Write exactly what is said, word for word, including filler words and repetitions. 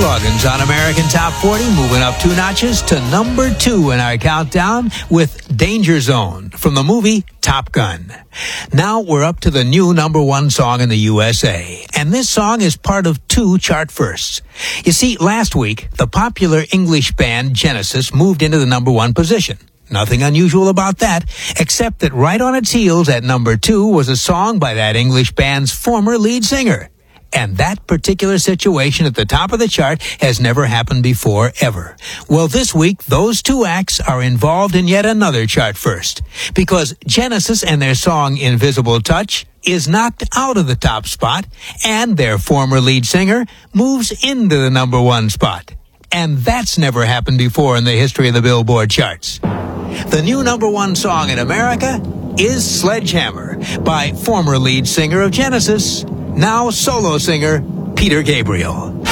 Loggins on American Top forty, moving up two notches to number two in our countdown with Danger Zone from the movie Top Gun. Now we're up to the new number one song in the U S A, and this song is part of two chart firsts. You see, last week, the popular English band Genesis moved into the number one position. Nothing unusual about that, except that right on its heels at number two was a song by that English band's former lead singer. And that particular situation at the top of the chart has never happened before, ever. Well, this week, those two acts are involved in yet another chart first, because Genesis and their song Invisible Touch is knocked out of the top spot, and their former lead singer moves into the number one spot. And that's never happened before in the history of the Billboard charts. The new number one song in America is Sledgehammer by former lead singer of Genesis, now solo singer Peter Gabriel.